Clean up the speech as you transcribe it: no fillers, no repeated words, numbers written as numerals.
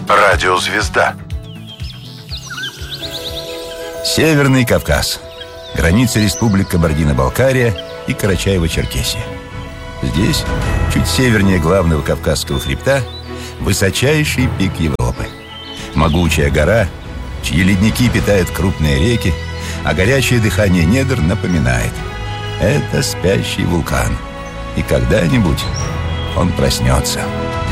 Радиозвезда. Северный Кавказ. Граница республик Кабардино-Балкария и Карачаево-Черкесия. Здесь, чуть севернее главного Кавказского хребта, высочайший пик Европы. Могучая гора, чьи ледники питают крупные реки, а горячее дыхание недр напоминает: это спящий вулкан. И когда-нибудь он проснется.